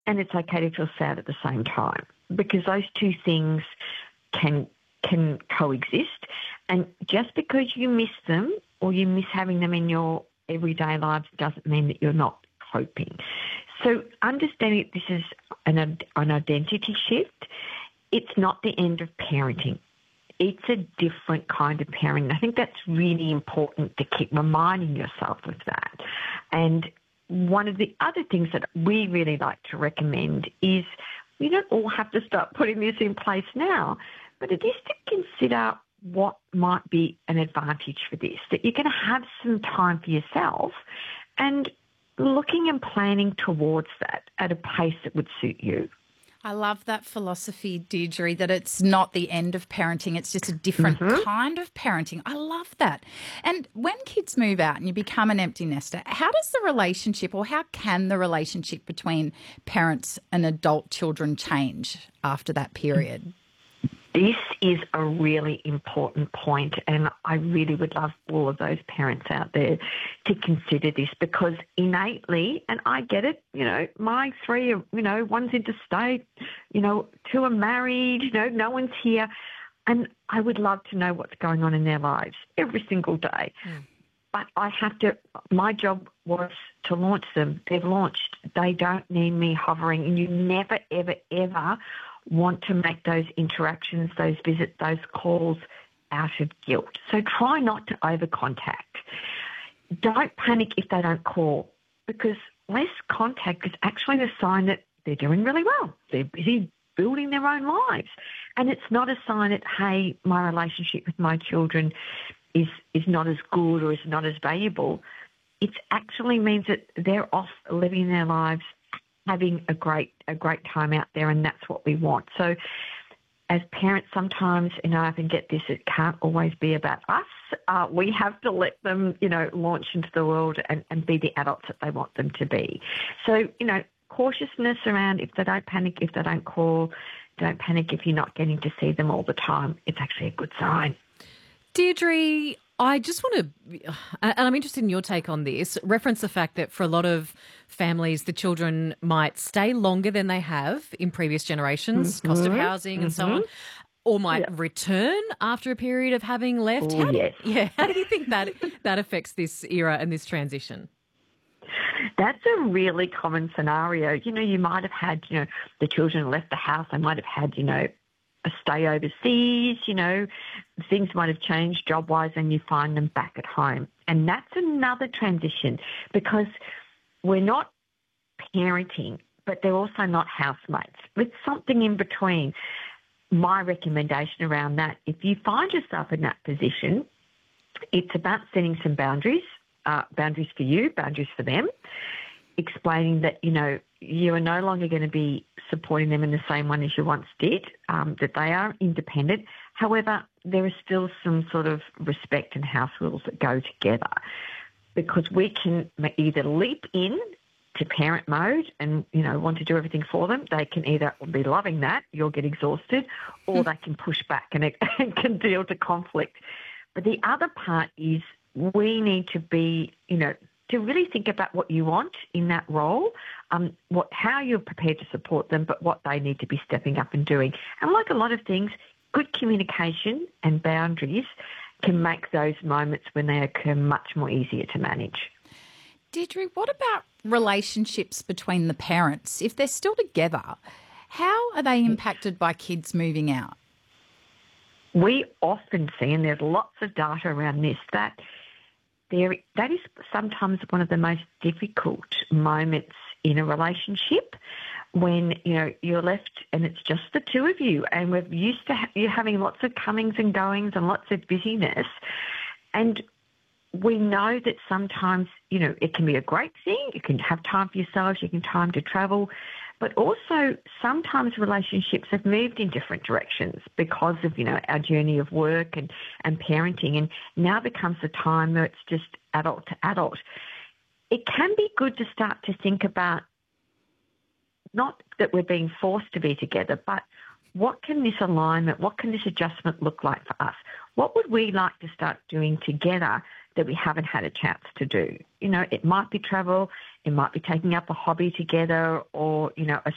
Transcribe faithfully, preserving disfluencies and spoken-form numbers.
and it's okay to feel sad at the same time, because those two things can can coexist. And just because you miss them or you miss having them in your everyday lives doesn't mean that you're not coping. So understanding that this is an, an identity shift, it's not the end of parenting. It's a different kind of parenting. I think that's really important to keep reminding yourself of that. And one of the other things that we really like to recommend is we don't all have to start putting this in place now, but it is to consider what might be an advantage for this, that you're going to have some time for yourself and looking and planning towards that at a pace that would suit you. I love that philosophy, Deirdre, that it's not the end of parenting, it's just a different mm-hmm. kind of parenting. I love that. And when kids move out and you become an empty nester, how does the relationship, or how can the relationship between parents and adult children change after that period? This is a really important point, and I really would love all of those parents out there to consider this, because innately, and I get it, you know, my three are, you know, one's interstate, you know, two are married, you know, no one's here, and I would love to know what's going on in their lives every single day. Mm. But I have to, my job was to launch them. They've launched. They don't need me hovering, and you never, ever, ever want to make those interactions, those visits, those calls out of guilt. So try not to over-contact. Don't panic if they don't call, because less contact is actually a sign that they're doing really well. They're busy building their own lives. And it's not a sign that, hey, my relationship with my children is, is not as good or is not as valuable. It actually means that they're off living their lives, having a great a great time out there, and that's what we want. So as parents, sometimes, you know, I often get this, it can't always be about us. Uh, we have to let them, you know, launch into the world and, and be the adults that they want them to be. So, you know, cautiousness around if they don't panic, if they don't call, don't panic if you're not getting to see them all the time. It's actually a good sign. Deirdre, I just want to, and I'm interested in your take on this, reference the fact that for a lot of families, the children might stay longer than they have in previous generations, mm-hmm. cost of housing mm-hmm. and so on, or might yeah. return after a period of having left. Oh, how do, yes. Yeah, how do you think that that affects this era and this transition? That's a really common scenario. You know, you might have had, you know, the children left the house, they might have had, you know, a stay overseas, you know, things might have changed job-wise and you find them back at home. And that's another transition, because we're not parenting, but they're also not housemates. It's something in between. My recommendation around that, if you find yourself in that position, it's about setting some boundaries, uh, boundaries for you, boundaries for them, explaining that, you know, you are no longer going to be supporting them in the same way as you once did, um, that they are independent. However, there is still some sort of respect and house rules that go together, because we can either leap in to parent mode and, you know, want to do everything for them. They can either be loving that, you'll get exhausted, or they can push back and, and can deal to conflict. But the other part is we need to be, you know, to really think about what you want in that role, um, what how you're prepared to support them, but what they need to be stepping up and doing. And like a lot of things, good communication and boundaries can make those moments when they occur much more easier to manage. Deirdre, what about relationships between the parents? If they're still together, how are they impacted by kids moving out? We often see, and there's lots of data around this, that There, that is sometimes one of the most difficult moments in a relationship, when, you know, you're left and it's just the two of you, and we're used to ha- you having lots of comings and goings and lots of busyness. And we know that sometimes, you know, it can be a great thing. You can have time for yourselves, you can time to travel, but also sometimes relationships have moved in different directions because of, you know, our journey of work and, and parenting, and now becomes a time where it's just adult to adult. It can be good to start to think about, not that we're being forced to be together, but what can this alignment, what can this adjustment look like for us? What would we like to start doing together that we haven't had a chance to do? You know, it might be travel, it might be taking up a hobby together, or, you know, a